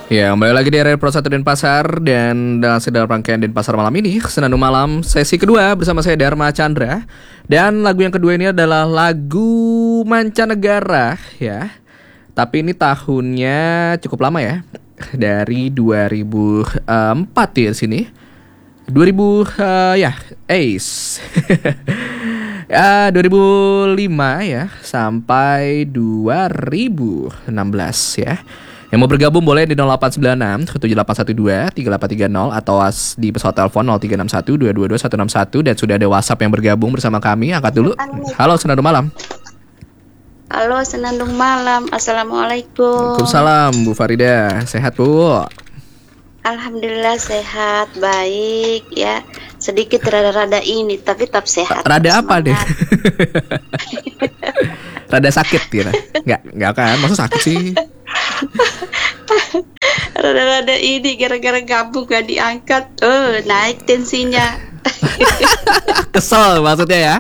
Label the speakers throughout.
Speaker 1: Ya, kembali lagi di area Pro 1 Denpasar. Dan dalam rangkaian Denpasar malam ini, Senandung Malam sesi kedua bersama saya Dharma Chandra. Dan lagu yang kedua ini adalah lagu mancanegara ya. Tapi ini tahunnya cukup lama ya. Dari 2004 ya di sini. 2000 ya, Ace. Ya, 2005 ya sampai 2016 ya. Yang mau bergabung boleh di 0896 7812 3830 atau di pesawat telepon 0361 222 161 dan sudah ada WhatsApp yang bergabung bersama kami. Angkat dulu. Halo Senandung Malam.
Speaker 2: Halo Senandung Malam. Assalamualaikum.
Speaker 1: Waalaikumsalam Bu Farida. Sehat Bu?
Speaker 2: Alhamdulillah sehat, baik ya. Sedikit rada-rada ini tapi tetap sehat.
Speaker 1: Rada apa deh? Rada sakit ya? Enggak kan? Masa sakit sih?
Speaker 2: Rada-rada ini gara-gara gabung gak diangkat. Naik tensinya.
Speaker 1: Kesel maksudnya ya?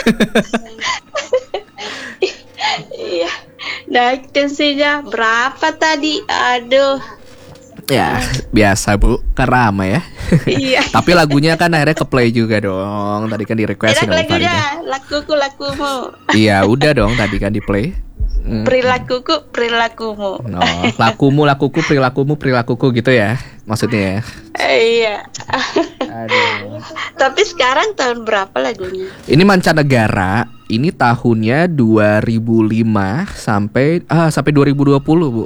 Speaker 2: Iya, naik tensinya. Berapa tadi? Aduh.
Speaker 1: Ya, biasa Bu, karama ya.
Speaker 2: Iya.
Speaker 1: Tapi lagunya kan akhirnya ke play juga dong. Tadi kan di requestin sama
Speaker 2: lagunya,
Speaker 1: Farida.
Speaker 2: lakumu.
Speaker 1: Iya, udah dong tadi kan di play.
Speaker 2: Perilakumu.
Speaker 1: No, lakumu, perilakuku gitu ya. Maksudnya ya.
Speaker 2: Iya.
Speaker 1: Aduh.
Speaker 2: Tapi sekarang tahun berapa lagunya?
Speaker 1: Ini mancanegara. Ini tahunnya 2005 sampai 2020, Bu.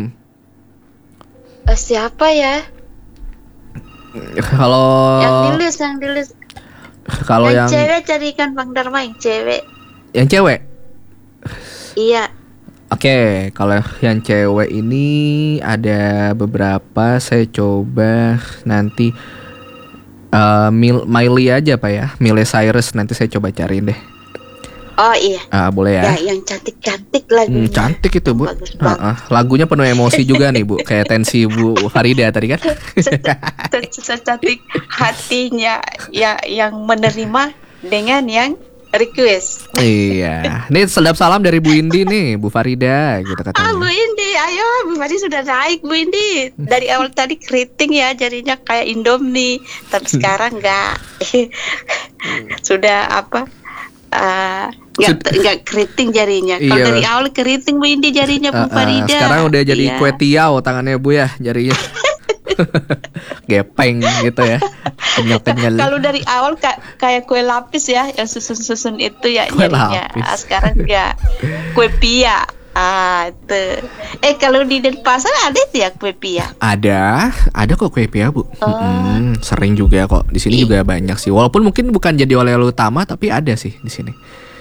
Speaker 2: Siapa ya?
Speaker 1: Kalau
Speaker 2: yang dilis.
Speaker 1: Kalau yang
Speaker 2: cewek carikan Bang Dharma yang cewek.
Speaker 1: Yang cewek?
Speaker 2: Iya.
Speaker 1: Oke, kalau yang cewek ini ada beberapa. Saya coba nanti Miley aja Pak ya, Miley Cyrus. Nanti saya coba cariin deh.
Speaker 2: Oh iya.
Speaker 1: Boleh ya?
Speaker 2: Ya, yang cantik-cantik lagunya.
Speaker 1: Cantik itu Bu. Lagunya penuh emosi juga nih Bu. Kayak tensi Bu Farida tadi kan.
Speaker 2: Secantik hatinya ya, yang menerima dengan yang request.
Speaker 1: Iya. Ini sedap salam dari Bu Indi nih, Bu Farida gitu katanya.
Speaker 2: Bu Indi, ayo Bu Farida sudah naik Bu Indi. Dari awal tadi keriting ya, jadinya kayak Indomie. Tapi sekarang enggak. Sudah apa? Enggak keriting jarinya. Kalau dari awal keriting Bu Indi jarinya Bu Farida.
Speaker 1: Sekarang udah jadi kue tiaw tangannya Bu ya, jarinya. Gepeng gitu ya. Kenyal-kenyal.
Speaker 2: Kalau dari awal kayak kue lapis ya, yang susun-susun itu ya
Speaker 1: kue
Speaker 2: jarinya.
Speaker 1: Lapis.
Speaker 2: Sekarang enggak. Kue pia. Itu. Kalau di Denpasar ada itu ya kue pia?
Speaker 1: Ada kok kue pia Bu. Sering juga kok. Di sini juga banyak sih. Walaupun mungkin bukan jadi oleh-oleh utama, tapi ada sih di sini.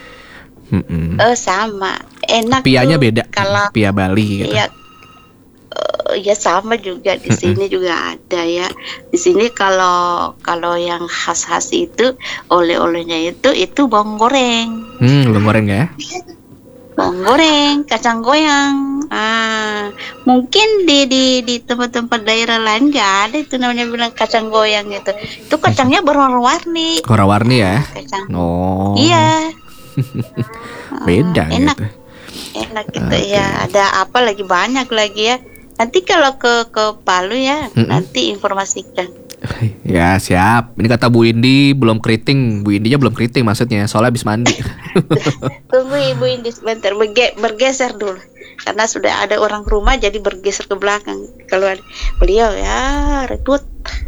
Speaker 2: Sama. Enak.
Speaker 1: Pianya beda.
Speaker 2: Kalau
Speaker 1: pia Bali gitu.
Speaker 2: Iya. Ya sama juga di sini juga ada ya. Di sini kalau yang khas-khas itu oleh-olehnya itu bawang goreng.
Speaker 1: Bawang goreng ya?
Speaker 2: Bawang goreng, kacang goyang. Mungkin di tempat-tempat daerah lain nggak ada itu namanya bilang kacang goyang gitu. Itu kacangnya berwarna-warni.
Speaker 1: Warna-warni ya?
Speaker 2: Kacang.
Speaker 1: Oh.
Speaker 2: Iya.
Speaker 1: Beda
Speaker 2: enak.
Speaker 1: gitu.
Speaker 2: Enak gitu ya. Ada apa lagi, banyak lagi ya. Nanti kalau ke Palu ya, nanti informasikan.
Speaker 1: Ya siap. Ini kata Bu Indi belum keriting. Bu Indinya belum keriting maksudnya. Soalnya habis mandi.
Speaker 2: Tunggu Ibu Indi sebentar, bergeser dulu. Karena sudah ada orang rumah jadi bergeser ke belakang. Kalau beliau ya ribut.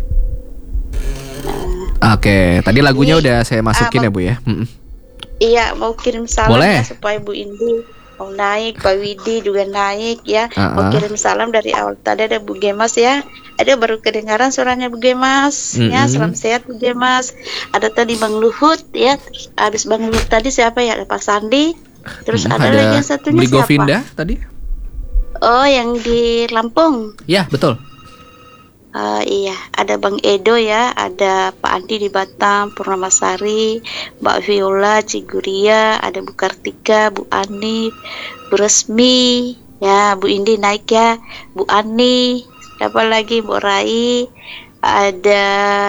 Speaker 1: Oke, tadi lagunya udah saya masukin ya Bu ya.
Speaker 2: Iya, mau kirim salam
Speaker 1: boleh.
Speaker 2: Ya, supaya Bu Indi mau naik, Pak Widi juga naik ya. Mau kirim salam dari awal tadi ada Bu Gemas ya. Ada baru kedengaran suaranya Bu Gemas ya. Salam sehat Bu Gemas. Ada tadi Bang Luhut ya. Habis Bang Luhut tadi siapa ya? Pak Sandi. Terus ada lagi yang satunya
Speaker 1: Beli
Speaker 2: siapa?
Speaker 1: Govinda tadi.
Speaker 2: Oh, yang di Lampung.
Speaker 1: Ya betul.
Speaker 2: Iya, ada Bang Edo ya, ada Pak Andi di Batam, Purnamasari, Mbak Viola, Ciguria, ada Bu Kartika, Bu Ani, Bu Resmi, ya Bu Indi naik ya, Bu Ani, siapa lagi, Bu Rai, ada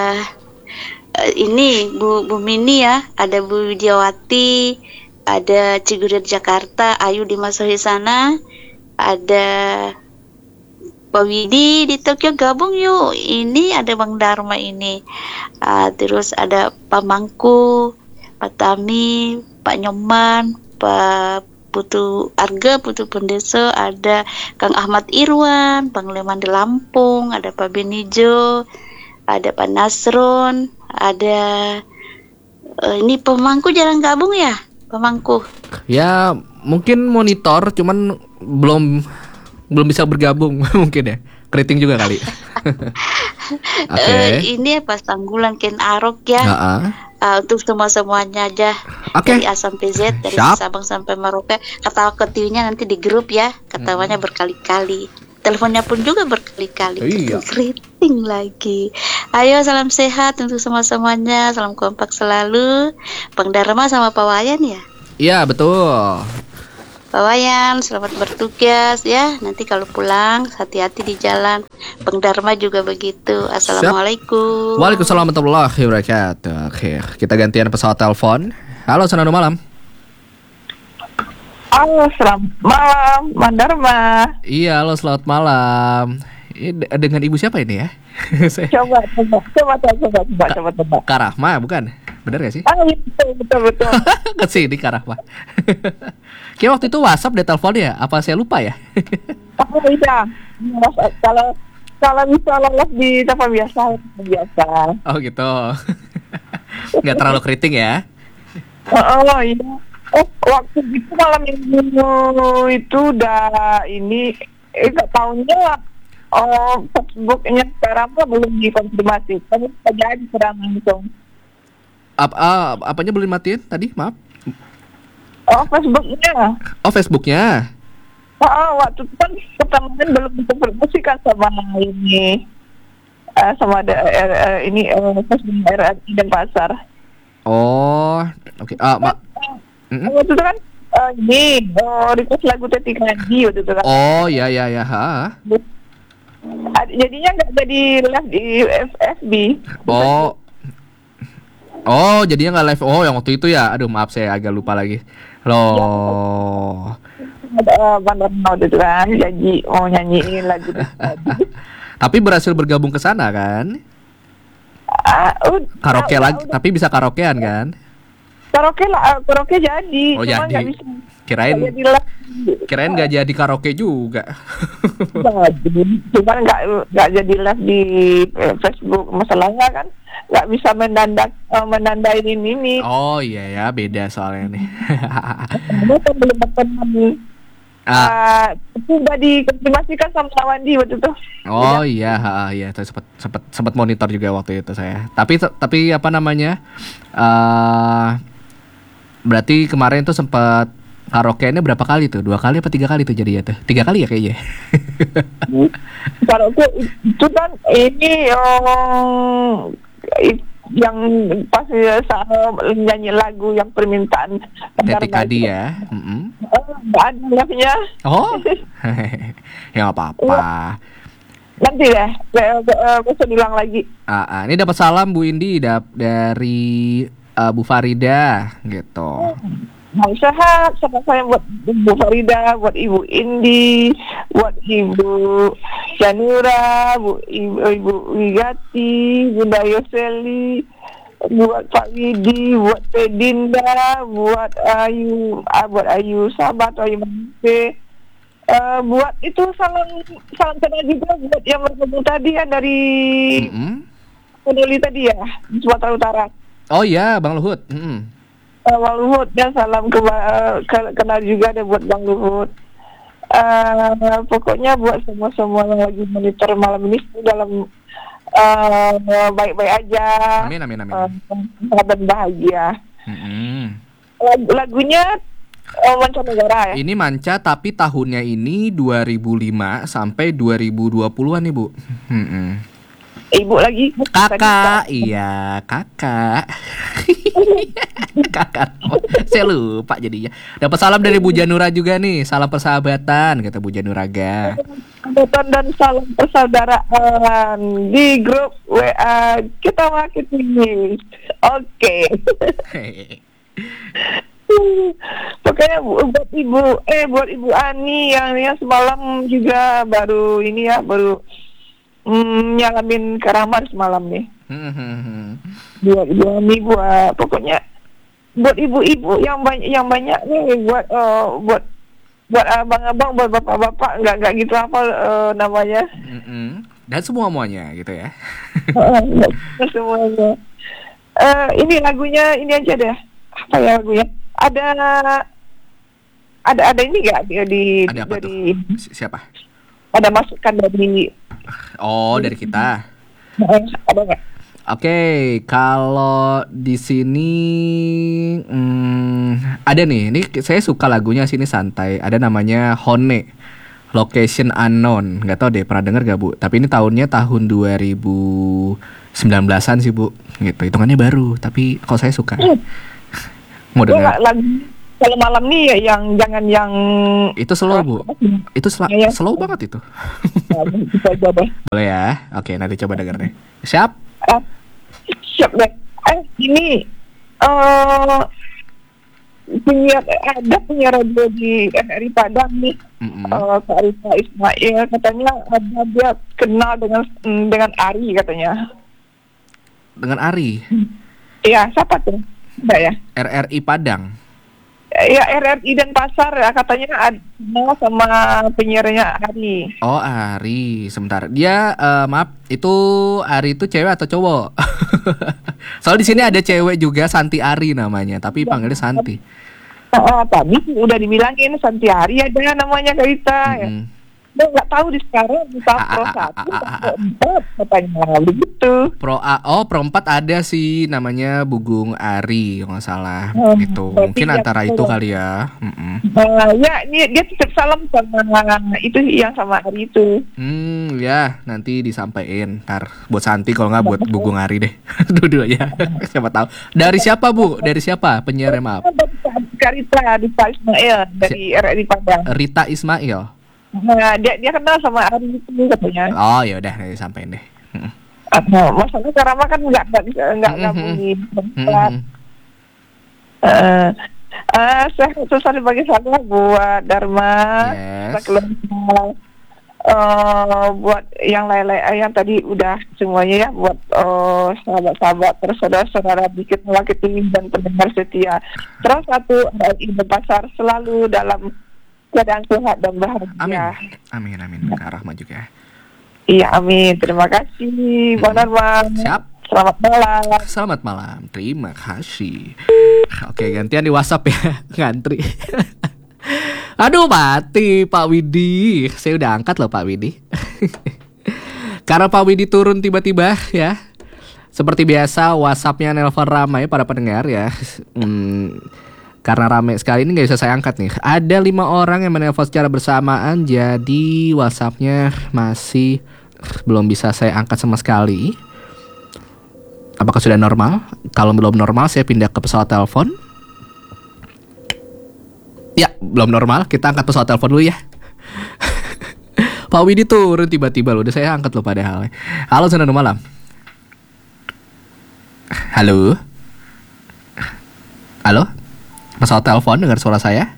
Speaker 2: ini Bu Mini ya, ada Bu Widiawati, ada Ciguria di Jakarta, Ayu di Masohi sana, ada Pak Widi di Tokyo gabung yuk. Ini ada Bang Dharma ini. Terus ada Pak Mangku, Pak Tami, Pak Nyoman, Pak Putu Arga, Putu Pendeso, ada Kang Ahmad Irwan, Bang Leman di Lampung, ada Pak Benijo, ada Pak Nasron, ada ini pemangku jarang gabung ya, pemangku.
Speaker 1: Ya mungkin monitor, cuman belum bisa bergabung mungkin ya. Keriting juga kali. Oke.
Speaker 2: Ini Pas Tanggulan Ken Arok ya. Untuk semuanya aja. Dari A sampai Z, dari Sabang sampai Merauke. Kata ketiwinya nanti di grup ya. Ketawanya berkali-kali. Teleponnya pun juga berkali-kali.
Speaker 1: Iya.
Speaker 2: Keriting lagi. Ayo salam sehat untuk semuanya. Salam kompak selalu. Bang Dharma sama Pak Wayan ya.
Speaker 1: Iya betul.
Speaker 2: Pak Wayan, selamat bertugas ya. Nanti kalau pulang, hati-hati di jalan. Bang Dharma juga begitu. Assalamualaikum.
Speaker 1: Waalaikumsalam warahmatullahi wabarakatuh. Oke, kita gantian pesawat telepon. Halo, Senanu malam.
Speaker 3: Halo, selamat malam, Bang Dharma.
Speaker 1: Iya, halo, selamat malam. Ini dengan ibu siapa ini ya?
Speaker 3: Coba tebak.
Speaker 1: Kak Rahma, bukan? Bener gak sih?
Speaker 3: Betul.
Speaker 1: Kesini Kak Rahma. Kayak waktu itu WhatsApp deh teleponnya. Apa saya lupa ya?
Speaker 3: Iya. Kalau bisa lolos di telepon biasa.
Speaker 1: Oh gitu. Nggak terlalu keriting ya?
Speaker 3: Oh iya. Waktu itu malam minggu itu udah ini nggak tahunya Facebooknya sekarang belum dikonfirmasi. Tapi jadi serang langsung.
Speaker 1: Apanya boleh matiin tadi? Maaf.
Speaker 3: Facebooknya.
Speaker 1: Oh, Facebooknya.
Speaker 3: Waktu itu kan pertemanan belum dikonfirmasikan sama ini, sama ada ini Facebook RRI Denpasar.
Speaker 1: Oh, oke.
Speaker 3: Waktu itu kan request lagu Teti Kandi waktu itu kan.
Speaker 1: Oh, ya.
Speaker 3: Jadinya nggak jadi live di FB.
Speaker 1: Oh, jadinya nggak live. Oh, yang waktu itu ya. Aduh, maaf saya agak lupa lagi. Loh.
Speaker 3: Ada Bang waktu itu kan janji mau nyanyiin lagu.
Speaker 1: Tapi berhasil bergabung ke sana kan? Karaoke lagi, tapi bisa karaokean kan?
Speaker 3: Karaoke jadi.
Speaker 1: Oh,
Speaker 3: cuma
Speaker 1: jadi.
Speaker 3: Bisa,
Speaker 1: Kirain nggak jadi karaoke juga.
Speaker 3: Cuman nggak jadi live di Facebook. Masalahnya kan nggak bisa menandain ini.
Speaker 1: Oh iya ya, beda soalnya nih.
Speaker 3: Kan belum sudah dikonfirmasikan sama Wandi waktu itu.
Speaker 1: Oh iya, sempat monitor juga waktu itu saya. Tapi apa namanya? Berarti kemarin tuh sempat karaoke-nya berapa kali tuh? 2 kali apa 3 kali tuh jadinya tuh? 3 kali ya kayaknya.
Speaker 3: Karaoke itu kan ini yang pas saat nyanyi lagu yang permintaan
Speaker 1: Teti Kadi ya.
Speaker 3: Nggak ada live-nya.
Speaker 1: Oh. Ya nggak apa-apa.
Speaker 3: Nanti deh besok bilang lagi.
Speaker 1: Ini dapat salam Bu Indi dari Bu Farida gitu.
Speaker 3: Mau sehat, sama saya buat Ibu Farida, buat Ibu Indi, buat Ibu Janura, Ibu Wigati, Bunda Yoseli, buat Pak Widi, buat Pedinda, buat Ayu Sabat, Ayu Mante, buat itu salam kenal juga buat yang bergabung tadi ya dari Peduli tadi ya di Sumatera Utara.
Speaker 1: Oh iya, Bang Luhut.
Speaker 3: Bang Luhut ya, salam kenal juga ada buat Bang Luhut. Pokoknya buat semua yang lagi monitor malam ini dalam baik-baik aja.
Speaker 1: Amin.
Speaker 3: Dan bahagia. Lagunya mancanegara ya.
Speaker 1: Ini manca tapi tahunnya ini 2005 sampai 2020-an nih, Bu.
Speaker 3: Ibu lagi.
Speaker 1: Kakak, iya kakak. Kakak, saya lupa jadinya. Dapat salam dari Bu Janura juga nih, salam persahabatan kata Bu Januraga.
Speaker 3: Dan salam persaudaraan di grup WA kita makin tinggi. Oke. Pokoknya buat Ibu Ani yang semalam juga baru ini ya, baru nyalamin keramat semalam nih. Buat Ibu Ani, pokoknya buat ibu-ibu yang banyak nih, buat abang-abang, buat bapak-bapak, nggak gitu apa namanya.
Speaker 1: Dan semuanya gitu ya.
Speaker 3: Semuanya. Ini lagunya ini aja deh. Apa ya lagunya? Ada ini nggak di
Speaker 1: Ada apa
Speaker 3: dari
Speaker 1: tuh? Siapa?
Speaker 3: ada masukan dari
Speaker 1: Dari kita.
Speaker 3: ada nggak?
Speaker 1: Oke, kalau di sini ada nih. Ini saya suka lagunya sini santai. Ada namanya Hone, Location Unknown. Nggak tahu deh, pernah denger gak Bu? Tapi ini tahun 2019-an sih Bu. Gitu, hitungannya baru. Tapi kalau saya suka. Mau denger?
Speaker 3: Lagu kalau malam nih ya, jangan yang
Speaker 1: Itu slow Bu. Itu
Speaker 3: Iya.
Speaker 1: slow banget itu.
Speaker 3: Kita aja deh.
Speaker 1: Boleh ya? Oke, nanti coba denger deh. Siap?
Speaker 3: Siap deh. Ini ada punya radio di RRI Padang nih. Kak Rita Ismail katanya ada, dia kenal dengan Ari katanya.
Speaker 1: Dengan Ari.
Speaker 3: Iya, siapa tuh? Enggak ya?
Speaker 1: RRI Padang.
Speaker 3: Ya, RRI dan Pasar ya, katanya ada sama penyiarnya Ari.
Speaker 1: Oh, Ari. Sebentar. Dia maaf, itu Ari itu cewek atau cowok? Soal di sini ada cewek juga, Santi Ari namanya, tapi panggilnya Santi.
Speaker 3: Tadi udah dibilangin Santi Ari ada namanya Kak Rita. Ya. Dia nggak tahu di sekarang entah Pro 1 atau 4 katanya begitu.
Speaker 1: Pro 4 ada sih namanya Bugung Ari kalau nggak salah. Itu mungkin antara itu kali ya.
Speaker 3: Ya, dia tetap salam sama itu yang sama Ari itu.
Speaker 1: Ya nanti disampaikan ntar buat Santi, kalau nggak buat Bugung Ari deh. Dua-duanya. Siapa tahu. Dari siapa Bu? Dari siapa penyiarnya, maaf?
Speaker 3: Kak Rita Ismail dari RRI Padang.
Speaker 1: Rita Ismail.
Speaker 3: Nah, dia kenal sama Ari itu katanya.
Speaker 1: Oh ya udah, nanti sampein deh.
Speaker 3: Masalahnya Karama kan nggak ngabungin tempat. Saya susah dibagi salah buat Dharma,
Speaker 1: Yes.
Speaker 3: buat yang lain-lain yang tadi udah semuanya ya, buat sahabat-sahabat, terus saudara-saudara Bukit Melati dan pendengar setia. Terus satu Ibu Pasar selalu dalam keadaan sehat dan bahagia.
Speaker 1: Amin. Kak Rahma juga.
Speaker 3: Iya, amin. Terima kasih, Bang Darman.
Speaker 1: Siap.
Speaker 3: Selamat malam.
Speaker 1: Selamat malam. Terima kasih. Oke, gantian di WhatsApp ya. Ngantri. Aduh, mati Pak Widi. Saya udah angkat loh Pak Widi. Karena Pak Widi turun tiba-tiba ya. Seperti biasa WhatsAppnya nelpon ramai para pendengar ya. Karena rame sekali ini gak bisa saya angkat nih. Ada 5 orang yang menelpon secara bersamaan, jadi WhatsAppnya masih belum bisa saya angkat sama sekali. Apakah sudah normal? Kalau belum normal saya pindah ke pesawat telepon. Ya, belum normal. Kita angkat pesawat telepon dulu ya. Pak Widi turun tiba-tiba loh. Udah saya angkat loh padahal. Halo, selamat malam. Halo. Pesawat telepon, dengar suara saya?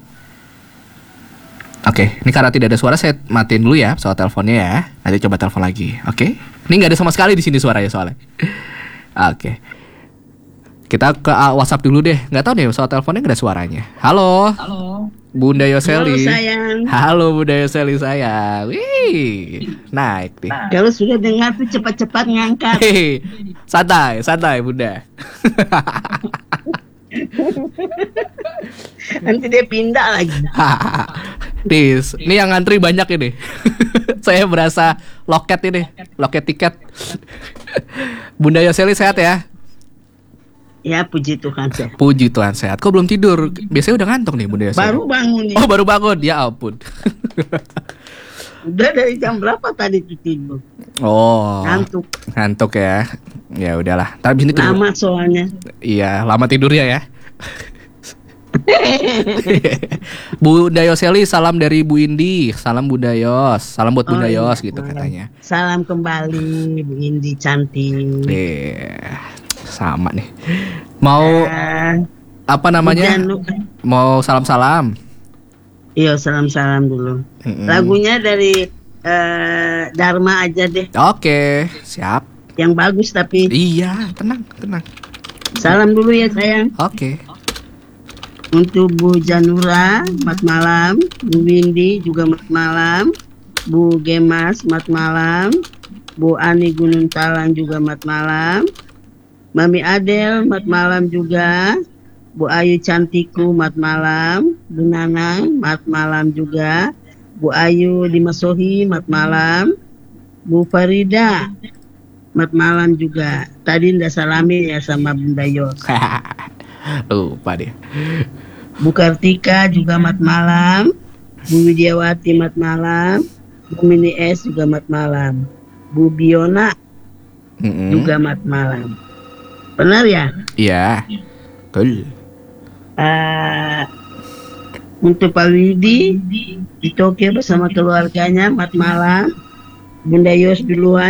Speaker 1: Oke, ini karena tidak ada suara saya matiin dulu ya pesawat teleponnya ya. Nanti coba telepon lagi. Oke. Ini nggak ada sama sekali di sini suaranya soalnya. Oke. Kita ke WhatsApp dulu deh. Nggak tahu deh pesawat teleponnya nggak ada suaranya. Halo. Bunda Yoseli.
Speaker 4: Halo sayang.
Speaker 1: Halo Bunda Yoseli sayang. Wih, naik nih.
Speaker 4: Kalau sudah dengar tuh cepat-cepat ngangkat.
Speaker 1: Hei, santai Bunda.
Speaker 4: Nanti dia pindah lagi.
Speaker 1: Ini yang ngantri banyak ini. Saya berasa loket tiket. Bunda Yoseli sehat ya?
Speaker 4: Ya puji Tuhan.
Speaker 1: Puji Tuhan sehat. Kok belum tidur? Biasanya udah ngantuk nih Bunda Yoseli.
Speaker 4: Baru bangun nih.
Speaker 1: Oh baru bangun, ya ampun.
Speaker 4: Udah dari jam berapa tadi tuh tidur?
Speaker 1: Oh.
Speaker 4: Ngantuk
Speaker 1: Ya. Ya udahlah. Tapi sini tidur.
Speaker 4: lama soalnya.
Speaker 1: Iya, lama tidurnya ya. Bunda Yoseli, salam dari Bu Indi. Salam Bunda Yos. Salam buat Bunda Yos gitu katanya.
Speaker 4: Salam kembali Bu Indi cantik.
Speaker 1: Sama nih. Mau Apa namanya?
Speaker 4: Jangan lupa.
Speaker 1: Mau salam-salam.
Speaker 4: Iya, salam-salam dulu. Lagunya dari Dharma aja deh.
Speaker 1: Oke, siap.
Speaker 4: Yang bagus tapi.
Speaker 1: Iya, tenang, tenang.
Speaker 4: Salam dulu ya sayang.
Speaker 1: Oke.
Speaker 4: Untuk Bu Janura, mat malam. Bu Windy juga mat malam. Bu Gemas, mat malam. Bu Ani Gunung Talang juga mat malam. Mami Adel, mat malam juga. Bu Ayu Cantiku, mat malam. Bu Nanang, mat malam juga. Bu Ayu Dimasohi, mat malam. Bu Farida, mat malam juga. Tadi ndak salami ya sama Bunda Yos.
Speaker 1: Lupa deh.
Speaker 4: Bu Kartika juga mat malam. Bu Widiawati mat malam. Bu Mini S juga mat malam. Bu Biona juga mat malam. Benar ya?
Speaker 1: Iya. Cool.
Speaker 4: Untuk Pak Widi di Tokyo bersama keluarganya mat malam. Bunda Yos duluan.